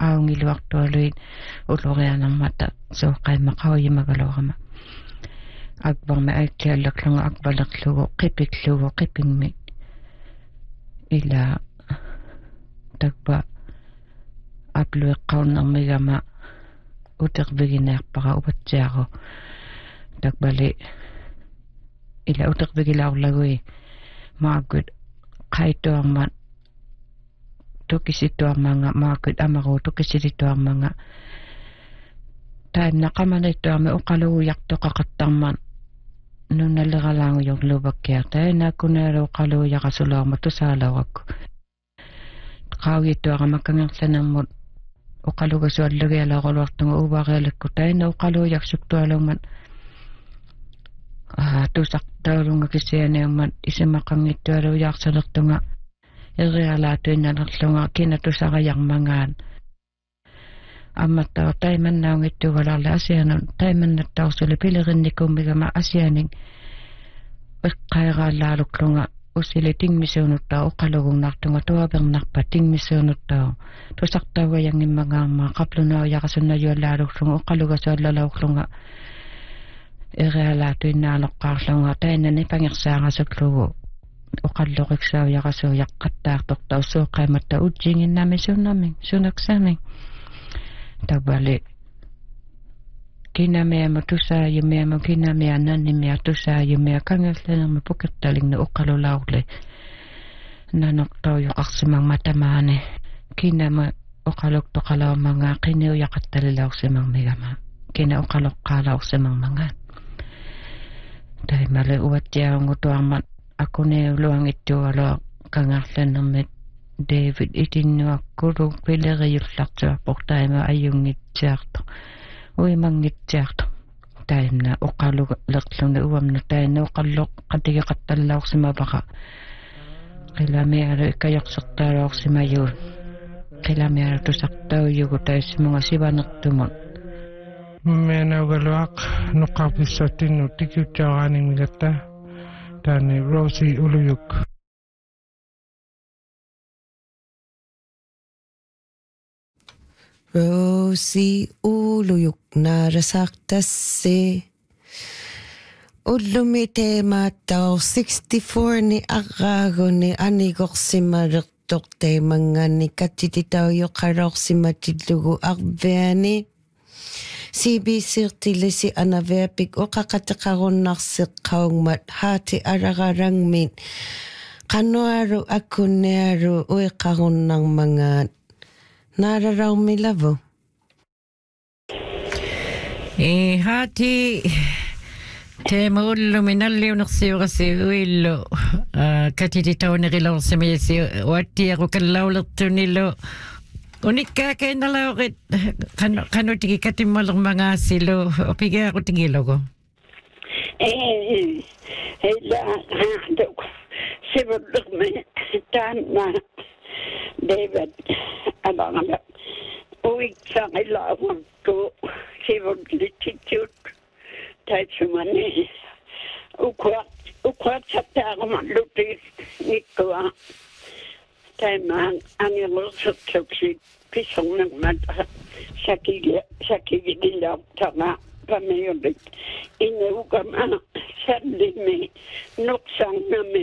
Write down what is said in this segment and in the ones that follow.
qaungiluartualuit ulorianammata suuqaimaqauyimagaluarama akbarma aittiallaqlunga akbalerlugu qipiklugu qipingmi ila takpa aplueqqaunnermigama uterviginearpara upatsiaru takbali ila utervigilaurlagui maakut qaituarmat tukisituarmanga maakut amaru tukisituarmanga taimna qamanituarmi uqalugujartoqaqattarman nunalleralaangujorluvakkiar taina kunalu uqalugujaqasuluarma tusaalaurakku qaugituaramakkangerlanermut uqalugasuallugialaquluartunga uvarialakku taina uqalugujarsuktualugman tusaqtaulunga kisianiammat isimaqangittualuujaarsalertunga irialaatuinnalerlunga kina tusaqajarmangaan ammattao taimannaungittugalarla asianun taimannattaursuli pilerinnikumigama asianing iqqairaalaaluklunga usili tingmisuunuttaa uqalugunnartunga tuapernarpa tingmisuunuttaa tusaqtaugajanngimmangaarmaa qaplunaujarasunnayuallaaluklunga uqalugasuallalauklunga irialaatuinnaaloqqaarlunga tainani pangersaangasuklugu uqalluqiksaujaqasuujaqqattaartortau suuqaimatta ujjinginnami sunnamin sunaksamin tabali kinamiama tusaayimiama kinamia nanimia tusaayimia kangerlanerma pukettalingna uqalulaurli nanortaujoqarsimang matamaane kinama uqaluktoqalaumanga qiniujaqattalilausimang migama kina uqaloqqaalaursimangmangaan taimale uattiaungutuarmat akuneuluangittualua kangarlanermit David itinnuakkulu pileriyullartuarportaima ajungitsiarto uimangitsiarto taimna uqalulerluna uamna taina uqalloq qatigeqattallaursima qilamialu ikajorsertaalaursima qilamialu tusartauyugu taissimunga sivanertumun menaugaluaq nuqarpissattinnu tikiutsaaraanimigatta taani Rosie Uluyuk Rosie Uluyuk narasaqtassi ullumiteemattao 64 ni aqaaguni anigorsimalertorteimangani kattititaujoqalorsimatillugu arviani CB-sirtilisi anaverpik uqaqateqarunnarseqqaungmat haati araqarangmin qanuaru akkunniaru uiqarunnarmangaat nararaummilavu haati teemullu minalliunersiurasiuillu katititaunerilaorsimisi uattiaru kallaulertunillu unikkaakainnalaurit qanutigi katimmalermangaasilu opigiaqutigilugu hela haaduk sivullermi taanna David alangala uiksaqilaavartu sivullititut taitsumani uqatsaqtaaqamalluti nikkua taimaan angelersertuksi pissornermata sakigiliartama pamiyulik inukama sallimi nuqsarnami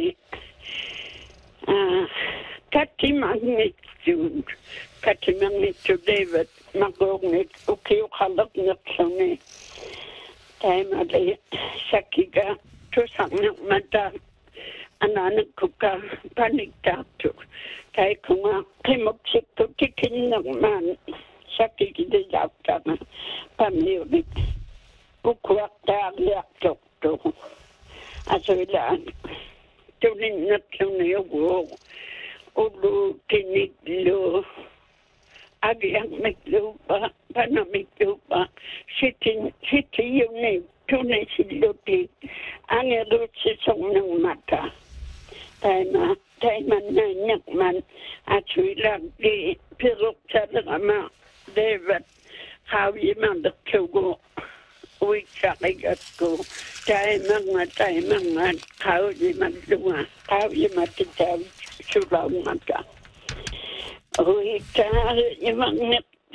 Katimangittu David magognit ukiuqalernerluni taimali sakiga tusarnermata ananakkuka paniktaartu taikunga qimuksikku tikinnermaan sakigiliartama pamiulik ukuaqtaariartortu asuilaan tulinnerluniugu ulu kiniglu agiangmitlupa panamiklupa sitiyuni tunisiluti angelutsisongnermata taiman nanyakman asuilagdi piruksalerama David qawimandertugu uiksaqigakku taimanga qawimatitavi sulaungaka uikkaari imangnet